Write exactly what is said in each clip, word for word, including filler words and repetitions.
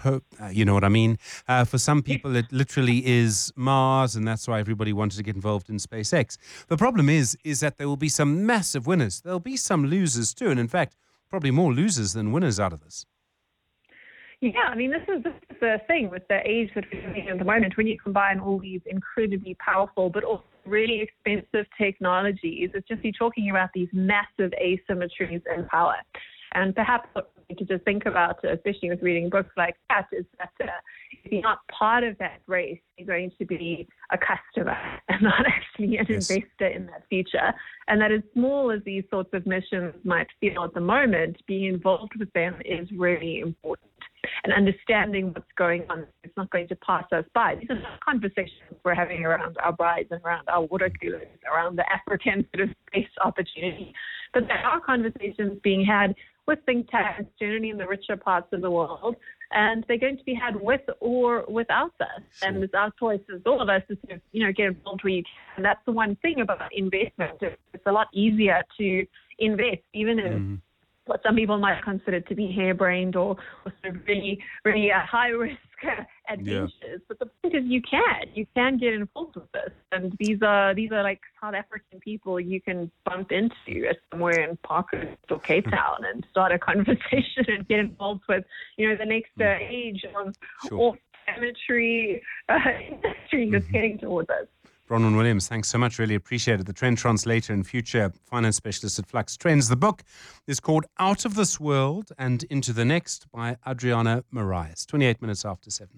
hope, uh, you know what I mean? Uh, for some people, it literally is Mars, and that's why everybody wanted to get involved in SpaceX. The problem is, is that there will be some massive winners. There'll be some losers too, and in fact, probably more losers than winners out of this. Yeah, I mean, this is, this is the thing with the age that we're living in at the moment. When you combine all these incredibly powerful but also really expensive technologies, it's just you're talking about these massive asymmetries in power. And perhaps what we need to just think about, especially with reading books like that, is that uh, if you're not part of that race, you're going to be a customer and not actually an yes. investor in that future. And that as small as these sorts of missions might feel at the moment, being involved with them is really important. And understanding what's going on, it's not going to pass us by. These are not conversations we're having around our brides and around our water coolers, around the African sort of space opportunity. But there are conversations being had with think tanks, generally in the richer parts of the world, and they're going to be had with or without us. Sure. And it's our choice as all of us to sort of, you know, get involved where you can. And that's the one thing about investment. It's a lot easier to invest, even if mm. what some people might consider to be harebrained or, or sort of really, really uh, high-risk uh, adventures. Yeah. But the point is you can. You can get involved with this. And these are these are like South African people you can bump into somewhere in Parkhurst or Cape Town and start a conversation and get involved with, you know, the next uh, age of sure. off-cemetery uh, industry that's mm-hmm. getting towards us. Bronwyn Williams, thanks so much. Really appreciate it. The trend translator and future finance specialist at Flux Trends. The book is called Out of This World and Into the Next by Adriana Marias. twenty-eight minutes after seven.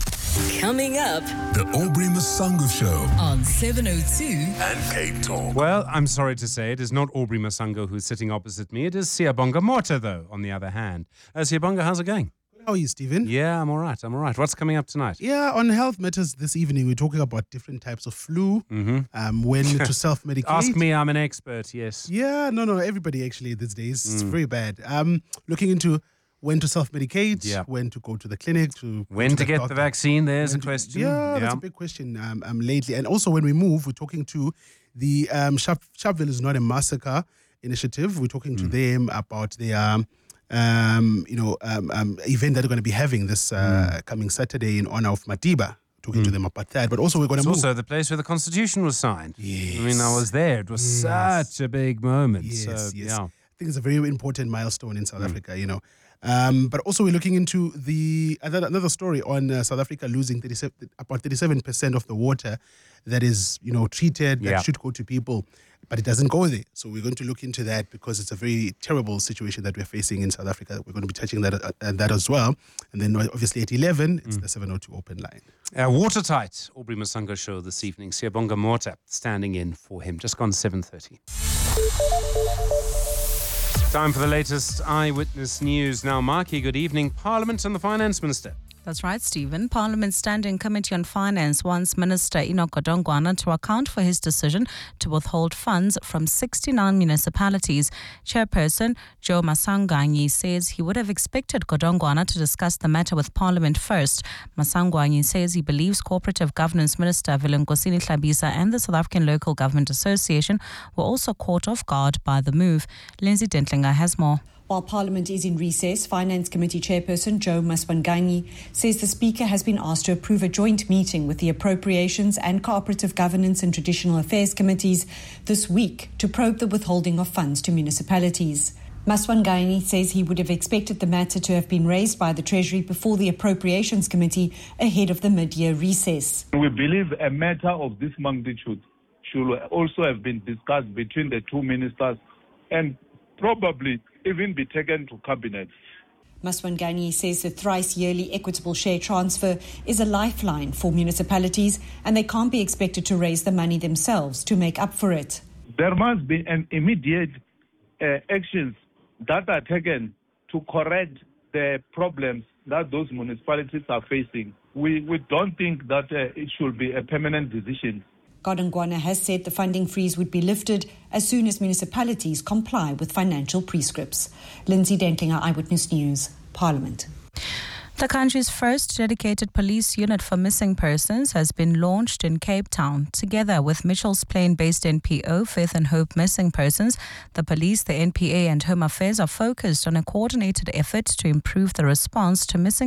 Coming up, the Aubrey Masango Show on seven oh two and Cape Talk. Well, I'm sorry to say it is not Aubrey Masango who's sitting opposite me. It is Siyabonga Mota, though, on the other hand. Uh, Siyabonga, how's it going? How are you, Stephen? Yeah, I'm all right. I'm all right. What's coming up tonight? Yeah, on Health Matters this evening, we're talking about different types of flu, mm-hmm. um, when to self-medicate. Ask me, I'm an expert, yes. Yeah, no, no, everybody actually these days. Mm. It's very bad. Um, looking into when to self-medicate, yeah. when to go to the clinic, to when to, to get doctor. the vaccine, there's when a question. To, yeah, yeah, that's a big question um, um, lately. And also when we move, we're talking to the um, Sharp, Sharpeville is Not a Massacre initiative. We're talking mm. to them about their... Um, Um, you know, um, um, event that we're going to be having this uh, mm. coming Saturday in honor of Madiba. Talking mm. to them about that, but also we're going to move. It's also the place where the Constitution was signed. Yes. I mean, I was there. It was yes. such a big moment. Yes, so, yes. Yeah. I think it's a very important milestone in South mm. Africa, you know. Um, but also we're looking into the another, another story on uh, South Africa losing thirty-seven, about thirty-seven percent of the water that is, you know, treated, that yeah. should go to people, but it doesn't go there. So we're going to look into that because it's a very terrible situation that we're facing in South Africa. We're going to be touching that uh, that as well. And then obviously at eleven, it's mm. the seven oh two open line. Uh, watertight Aubrey Masango show this evening. Siyabonga Mota standing in for him. Just gone seven thirty. Time for the latest Eyewitness News. Now, Marky, good evening. Parliament and the Finance Minister. That's right, Stephen. Parliament's Standing Committee on Finance wants Minister Enoch Godongwana to account for his decision to withhold funds from sixty-nine municipalities. Chairperson Joe Masangwanyi says he would have expected Godongwana to discuss the matter with Parliament first. Masangwanyi says he believes Cooperative Governance Minister Velenkosini Hlabisa and the South African Local Government Association were also caught off guard by the move. Lindsay Dentlinger has more. While Parliament is in recess, Finance Committee Chairperson Joe Maswanganyi says the Speaker has been asked to approve a joint meeting with the Appropriations and Cooperative Governance and Traditional Affairs Committees this week to probe the withholding of funds to municipalities. Maswanganyi says he would have expected the matter to have been raised by the Treasury before the Appropriations Committee ahead of the mid-year recess. We believe a matter of this magnitude should also have been discussed between the two ministers and probably even be taken to cabinet. Maswanganyi says the thrice-yearly equitable share transfer is a lifeline for municipalities and they can't be expected to raise the money themselves to make up for it. There must be an immediate uh, actions that are taken to correct the problems that those municipalities are facing. We, we don't think that uh, it should be a permanent decision. Godongwana has said the funding freeze would be lifted as soon as municipalities comply with financial prescripts. Lindsay Dentlinger, Eyewitness News, Parliament. The country's first dedicated police unit for missing persons has been launched in Cape Town. Together with Mitchell's Plain-based N P O, Faith and Hope Missing Persons, the police, the N P A and Home Affairs are focused on a coordinated effort to improve the response to missing